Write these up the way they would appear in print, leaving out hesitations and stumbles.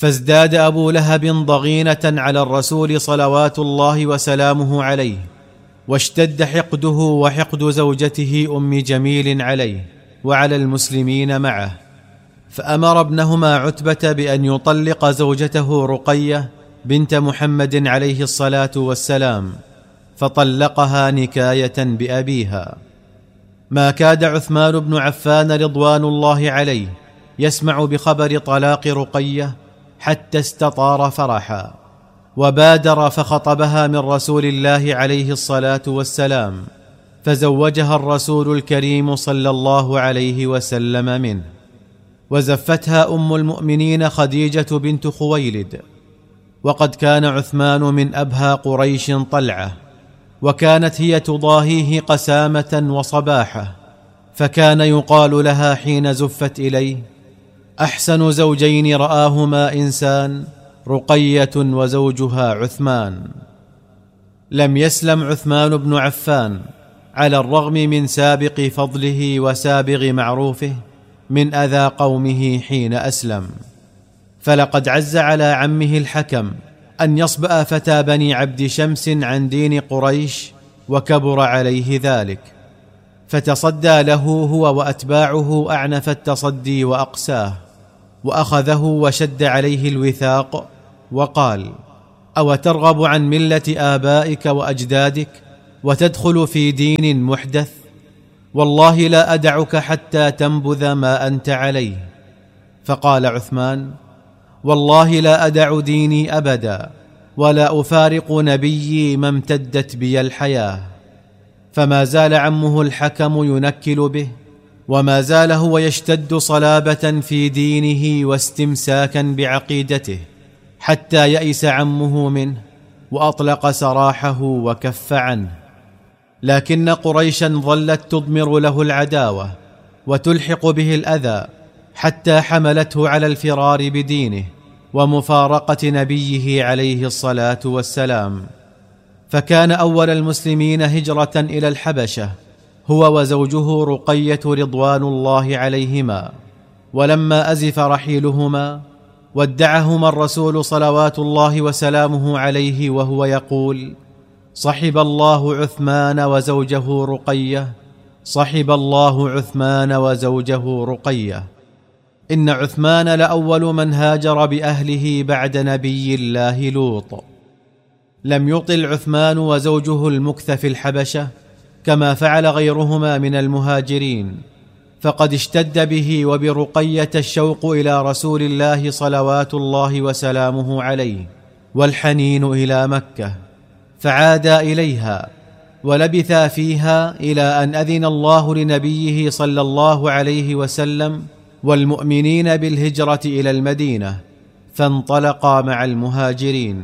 فازداد أبو لهب ضغينة على الرسول صلوات الله وسلامه عليه، واشتد حقده وحقد زوجته أم جميل عليه وعلى المسلمين معه، فأمر ابنهما عتبة بأن يطلق زوجته رقية بنت محمد عليه الصلاة والسلام، فطلقها نكاية بأبيها. ما كاد عثمان بن عفان رضوان الله عليه يسمع بخبر طلاق رقية حتى استطار فرحا، وبادر فخطبها من رسول الله عليه الصلاة والسلام، فزوجها الرسول الكريم صلى الله عليه وسلم منه. وزفتها أم المؤمنين خديجة بنت خويلد. وقد كان عثمان من أبهى قريش طلعة، وكانت هي تضاهيه قسامة وصباحة، فكان يقال لها حين زفت إليه: أحسن زوجين رآهما إنسان، رقية وزوجها عثمان. لم يسلم عثمان بن عفان على الرغم من سابق فضله وسابغ معروفه من أذى قومه حين أسلم، فلقد عز على عمه الحكم أن يصبأ فتى بني عبد شمس عن دين قريش، وكبر عليه ذلك، فتصدى له هو وأتباعه أعنف التصدي وأقساه، وأخذه وشد عليه الوثاق وقال: أو ترغب عن ملة آبائك وأجدادك وتدخل في دين محدث؟ والله لا أدعك حتى تنبذ ما أنت عليه. فقال عثمان: والله لا أدع ديني أبدا، ولا أفارق نبيي ما امتدت بي الحياة. فما زال عمه الحكم ينكل به، وما زال هو يشتد صلابة في دينه واستمساكا بعقيدته، حتى يئس عمه منه وأطلق سراحه وكف عنه. لكن قريشا ظلت تضمر له العداوة وتلحق به الأذى، حتى حملته على الفرار بدينه ومفارقة نبيه عليه الصلاة والسلام. فكان أول المسلمين هجرة إلى الحبشة هو وزوجه رقية رضوان الله عليهما، ولما أزف رحيلهما ودعهما الرسول صلوات الله وسلامه عليه وهو يقول: صحب الله عثمان وزوجه رقية، صحب الله عثمان وزوجه رقية. إن عثمان لأول من هاجر بأهله بعد نبي الله لوط. لم يطل عثمان وزوجه المكث في الحبشة كما فعل غيرهما من المهاجرين، فقد اشتد به وبرقية الشوق إلى رسول الله صلوات الله وسلامه عليه والحنين إلى مكة، فعادا إليها ولبثا فيها إلى أن أذن الله لنبيه صلى الله عليه وسلم والمؤمنين بالهجرة إلى المدينة، فانطلقا مع المهاجرين.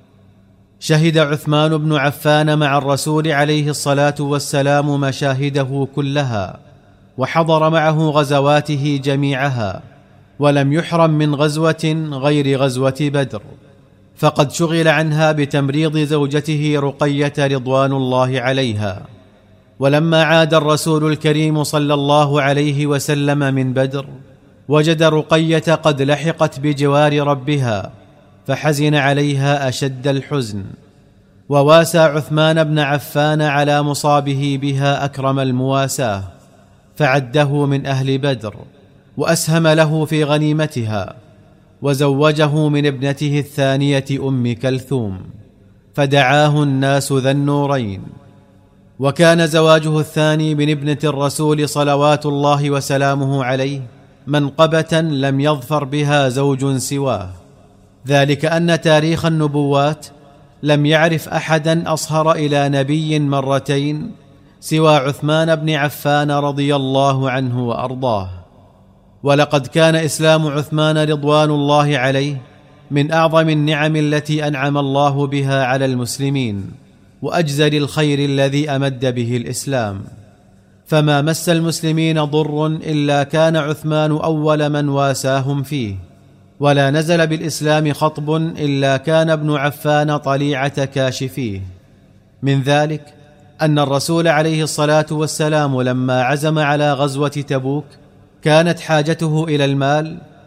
شهد عثمان بن عفان مع الرسول عليه الصلاة والسلام مشاهده كلها، وحضر معه غزواته جميعها، ولم يحرم من غزوة غير غزوة بدر، فقد شغل عنها بتمريض زوجته رقية رضوان الله عليها. ولما عاد الرسول الكريم صلى الله عليه وسلم من بدر، وجد رقية قد لحقت بجوار ربها، فحزن عليها أشد الحزن، وواسى عثمان بن عفان على مصابه بها أكرم المواساة، فعده من أهل بدر، وأسهم له في غنيمتها، وزوجه من ابنته الثانية أم كلثوم، فدعاه الناس ذا النورين. وكان زواجه الثاني من ابنة الرسول صلوات الله وسلامه عليه منقبة لم يظفر بها زوج سواه، ذلك أن تاريخ النبوات لم يعرف أحدا أصهر إلى نبي مرتين سوى عثمان بن عفان رضي الله عنه وأرضاه. ولقد كان إسلام عثمان رضوان الله عليه من أعظم النعم التي أنعم الله بها على المسلمين، وأجزل الخير الذي أمد به الإسلام، فما مس المسلمين ضر إلا كان عثمان أول من واساهم فيه، ولا نزل بالإسلام خطب إلا كان ابن عفان طليعة كاشفيه. من ذلك أن الرسول عليه الصلاة والسلام لما عزم على غزوة تبوك كانت حاجته إلى المال،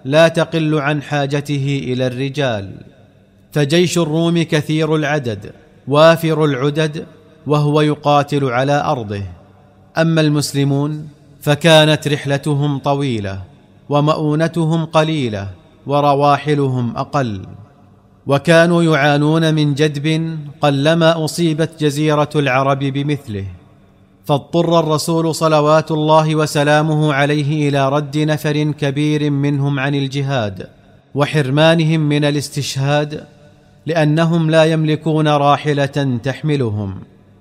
لا تقل عن حاجته إلى الرجال. فجيش الروم كثير العدد وافر العدد، وهو يقاتل على أرضه. أما المسلمون فكانت رحلتهم طويلة، ومؤونتهم قليلة، ورواحلهم أقل، وكانوا يعانون من جدب قلما أصيبت جزيرة العرب بمثله. فاضطر الرسول صلوات الله وسلامه عليه إلى رد نفر كبير منهم عن الجهاد وحرمانهم من الاستشهاد، لأنهم لا يملكون راحلة تحملهم،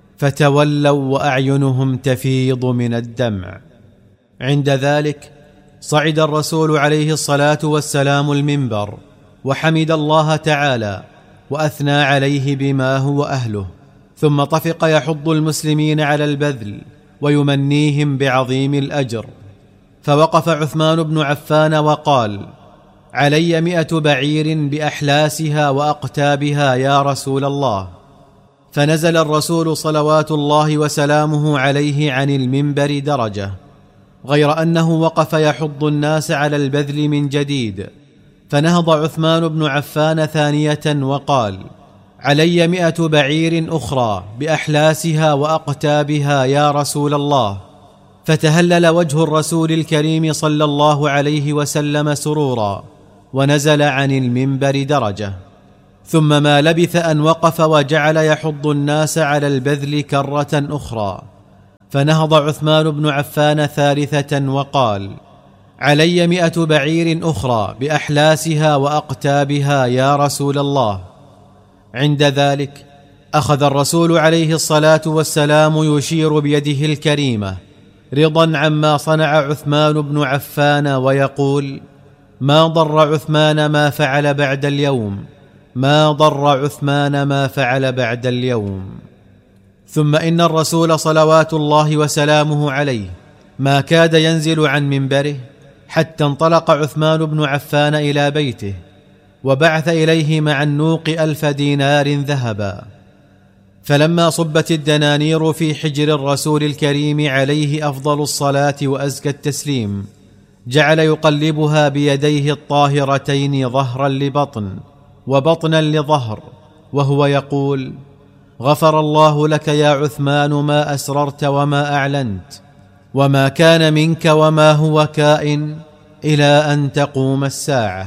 فتولوا وأعينهم تفيض من الدمع. عند ذلك صعد الرسول عليه الصلاة والسلام المنبر، وحمد الله تعالى وأثنى عليه بما هو أهله، ثم طفق يحض المسلمين على البذل ويمنيهم بعظيم الأجر. فوقف عثمان بن عفان وقال: علي 100 بعير بأحلاسها وأقتابها يا رسول الله. فنزل الرسول صلوات الله وسلامه عليه عن المنبر درجة، غير أنه وقف يحض الناس على البذل من جديد. فنهض عثمان بن عفان ثانية وقال: علي 100 بعير أخرى بأحلاسها وأقتابها يا رسول الله. فتهلل وجه الرسول الكريم صلى الله عليه وسلم سرورا، ونزل عن المنبر درجة. ثم ما لبث أن وقف وجعل يحض الناس على البذل كرة أخرى. فنهض عثمان بن عفان ثالثة وقال: علي 100 بعير أخرى بأحلاسها وأقتابها يا رسول الله. عند ذلك أخذ الرسول عليه الصلاة والسلام يشير بيده الكريمة رضا عما صنع عثمان بن عفان، ويقول: ما ضر عثمان ما فعل بعد اليوم، ما ضر عثمان ما فعل بعد اليوم. ثم إن الرسول صلوات الله وسلامه عليه ما كاد ينزل عن منبره حتى انطلق عثمان بن عفان إلى بيته، وبعث إليه مع النوق 1000 دينار ذهبا. فلما صبت الدنانير في حجر الرسول الكريم عليه أفضل الصلاة وأزكى التسليم، جعل يقلبها بيديه الطاهرتين ظهرا لبطن وبطنا لظهر، وهو يقول: غفر الله لك يا عثمان ما أسررت وما أعلنت، وما كان منك وما هو كائن إلى أن تقوم الساعة.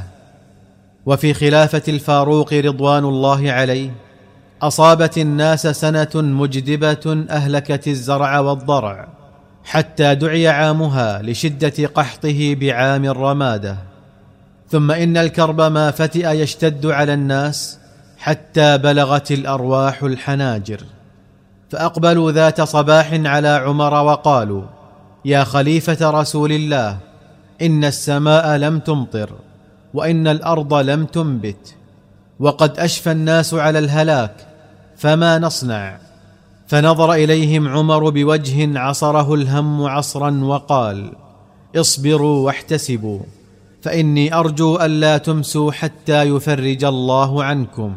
وفي خلافة الفاروق رضوان الله عليه أصابت الناس سنة مجدبة أهلكت الزرع والضرع، حتى دعي عامها لشدة قحطه بعام الرمادة. ثم إن الكرب ما فتئ يشتد على الناس حتى بلغت الأرواح الحناجر. فأقبلوا ذات صباح على عمر وقالوا: يا خليفة رسول الله، إن السماء لم تمطر، وإن الأرض لم تنبت، وقد أشفى الناس على الهلاك، فما نصنع؟ فنظر إليهم عمر بوجه عصره الهم عصرا وقال: اصبروا واحتسبوا، فإني أرجو ألا تمسوا حتى يفرج الله عنكم.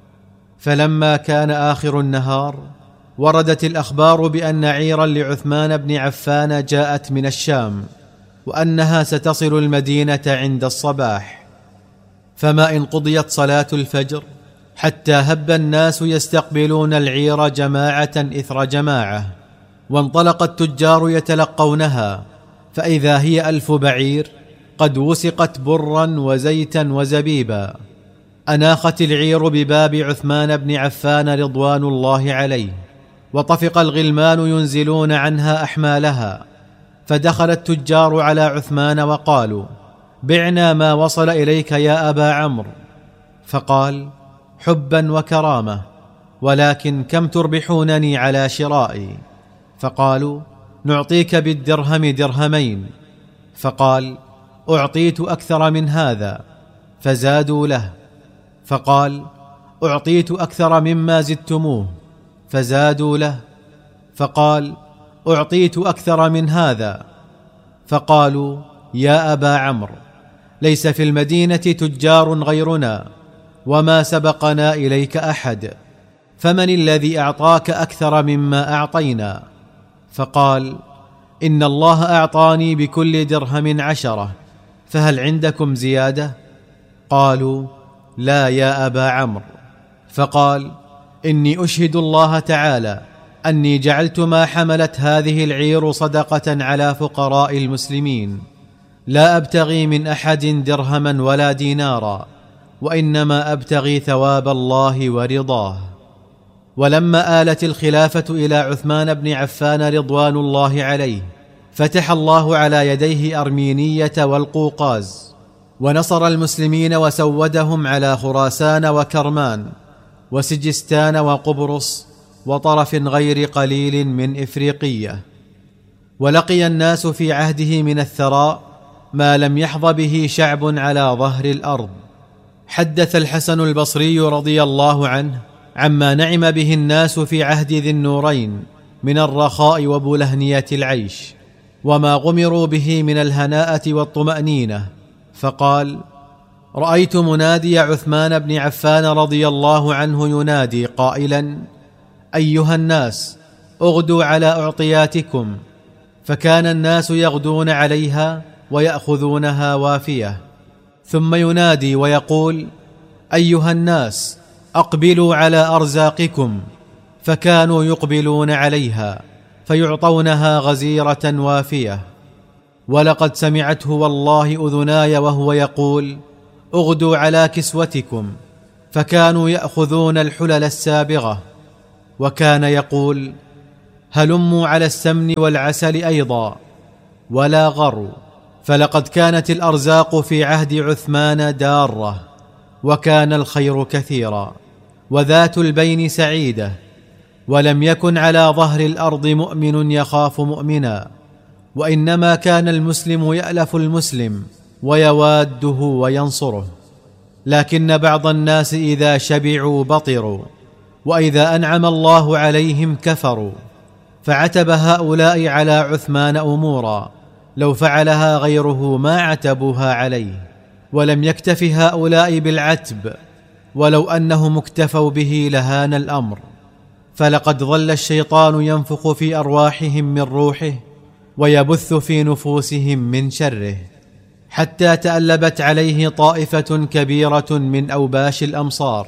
فلما كان آخر النهار وردت الأخبار بأن عيرا لعثمان بن عفان جاءت من الشام، وأنها ستصل المدينة عند الصباح. فما إن قضيت صلاة الفجر حتى هب الناس يستقبلون العير جماعة إثر جماعة، وانطلق التجار يتلقونها، فإذا هي 1000 بعير قد وسقت برا وزيتا وزبيبا. أناخت العير بباب عثمان بن عفان رضوان الله عليه، وطفق الغلمان ينزلون عنها أحمالها. فدخل التجار على عثمان وقالوا: بعنا ما وصل إليك يا أبا عمرو. فقال: حبا وكرامة، ولكن كم تربحونني على شرائي؟ فقالوا: نعطيك بالدرهم 2 درهمين. فقال: أعطيت أكثر من هذا. فزادوا له. فقال: أعطيت أكثر مما زدتموه. فزادوا له. فقال: أعطيت أكثر من هذا. فقالوا: يا أبا عمرو، ليس في المدينة تجار غيرنا، وما سبقنا إليك أحد، فمن الذي أعطاك أكثر مما أعطينا؟ فقال: إن الله أعطاني بكل درهم 10، فهل عندكم زيادة؟ قالوا: لا يا أبا عمرو. فقال: إني أشهد الله تعالى أني جعلت ما حملت هذه العير صدقة على فقراء المسلمين، لا أبتغي من أحد درهما ولا دينارا، وإنما أبتغي ثواب الله ورضاه. ولما آلت الخلافة إلى عثمان بن عفان رضوان الله عليه، فتح الله على يديه أرمينية والقوقاز، ونصر المسلمين وسودهم على خراسان وكرمان وسجستان وقبرص وطرف غير قليل من إفريقية. ولقي الناس في عهده من الثراء ما لم يحظ به شعب على ظهر الأرض. حدث الحسن البصري رضي الله عنه عما نعم به الناس في عهد ذي النورين من الرخاء وبلهنية العيش، وما غمروا به من الهناءة والطمأنينة، فقال: رأيت منادي عثمان بن عفان رضي الله عنه ينادي قائلا: أيها الناس، اغدوا على أعطياتكم. فكان الناس يغدون عليها ويأخذونها وافية. ثم ينادي ويقول: أيها الناس، أقبلوا على أرزاقكم. فكانوا يقبلون عليها فيعطونها غزيرة وافية. ولقد سمعته والله أذناي وهو يقول: اغدوا على كسوتكم. فكانوا يأخذون الحلل السابغة. وكان يقول: هلموا على السمن والعسل أيضا، ولا غروا. فلقد كانت الأرزاق في عهد عثمان دارة، وكان الخير كثيرا، وذات البين سعيدة، ولم يكن على ظهر الأرض مؤمن يخاف مؤمنا، وإنما كان المسلم يألف المسلم ويواده وينصره. لكن بعض الناس إذا شبعوا بطروا، وإذا أنعم الله عليهم كفروا. فعتب هؤلاء على عثمان أمورا لو فعلها غيره ما عتبوها عليه. ولم يكتف هؤلاء بالعتب، ولو أنهم اكتفوا به لهان الأمر. فلقد ظل الشيطان ينفخ في أرواحهم من روحه، ويبث في نفوسهم من شره، حتى تألبت عليه طائفة كبيرة من أوباش الأمصار،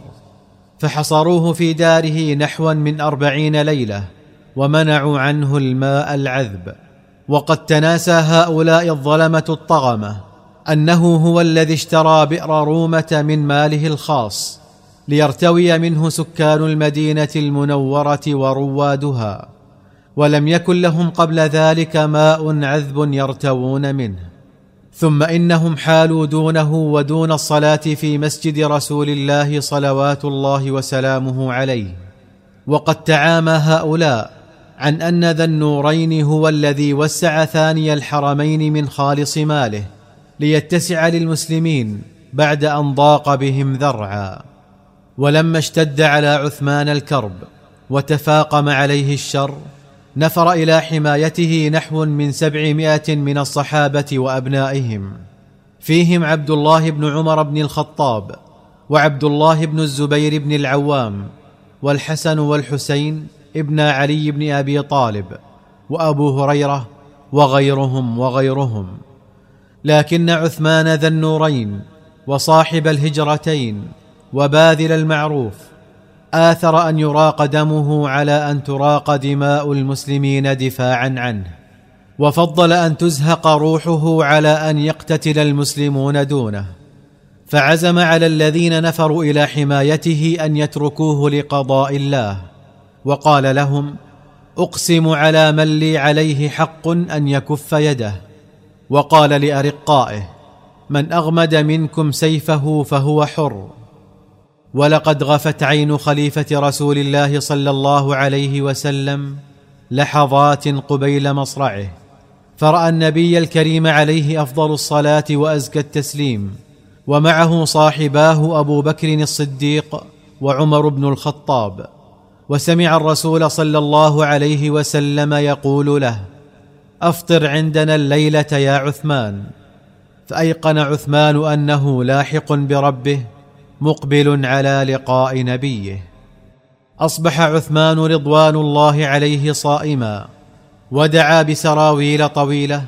فحصروه في داره نحوا من 40 ليلة، ومنعوا عنه الماء العذب. وقد تناسى هؤلاء الظلمة الطغمة أنه هو الذي اشترى بئر رومة من ماله الخاص ليرتوي منه سكان المدينة المنورة وروادها، ولم يكن لهم قبل ذلك ماء عذب يرتوون منه. ثم إنهم حالوا دونه ودون الصلاة في مسجد رسول الله صلوات الله وسلامه عليه. وقد تعامى هؤلاء عن أن ذا النورين هو الذي وسع ثاني الحرمين من خالص ماله ليتسع للمسلمين بعد أن ضاق بهم ذرعا. ولما اشتد على عثمان الكرب وتفاقم عليه الشر، نفر إلى حمايته نحو من 700 من الصحابة وأبنائهم، فيهم عبد الله بن عمر بن الخطاب، وعبد الله بن الزبير بن العوام، والحسن والحسين ابن علي بن أبي طالب، وأبو هريرة، وغيرهم. لكن عثمان ذا النورين وصاحب الهجرتين وباذل المعروف آثر أن يراق دمه على أن تراق دماء المسلمين دفاعا عنه، وفضل أن تزهق روحه على أن يقتتل المسلمون دونه. فعزم على الذين نفروا إلى حمايته أن يتركوه لقضاء الله، وقال لهم: أقسم على من لي عليه حق أن يكف يده. وقال لأرقائه: من أغمد منكم سيفه فهو حر. ولقد غفت عين خليفة رسول الله صلى الله عليه وسلم لحظات قبيل مصرعه، فرأى النبي الكريم عليه أفضل الصلاة وأزكى التسليم، ومعه صاحباه أبو بكر الصديق وعمر بن الخطاب، وسمع الرسول صلى الله عليه وسلم يقول له: أفطر عندنا الليلة يا عثمان. فأيقن عثمان أنه لاحق بربه مقبل على لقاء نبيه. أصبح عثمان رضوان الله عليه صائما، ودعا بسراويل طويلة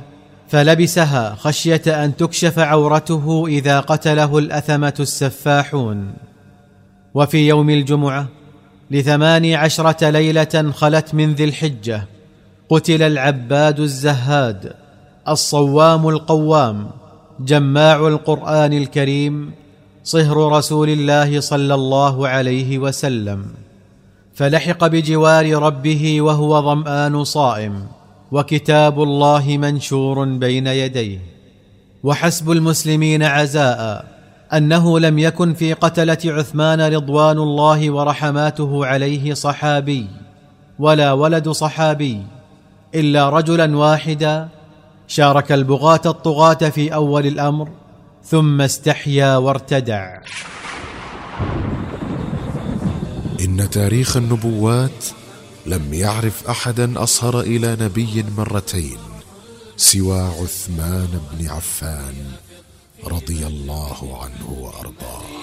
فلبسها خشية أن تكشف عورته إذا قتله الأثمة السفاحون. وفي يوم الجمعة 18 ليلة خلت من ذي الحجة قتل العباد الزهاد الصوام القوام جماع القرآن الكريم صهر رسول الله صلى الله عليه وسلم، فلحق بجوار ربه وهو ظمآن صائم وكتاب الله منشور بين يديه. وحسب المسلمين عزاء أنه لم يكن في قتلة عثمان رضوان الله ورحماته عليه صحابي ولا ولد صحابي، إلا رجلا واحدا شارك البغاة الطغاة في أول الأمر ثم استحيا وارتدع. إن تاريخ النبوات لم يعرف أحدا أصهر إلى نبي مرتين سوى عثمان بن عفان رضي الله عنه وأرضاه.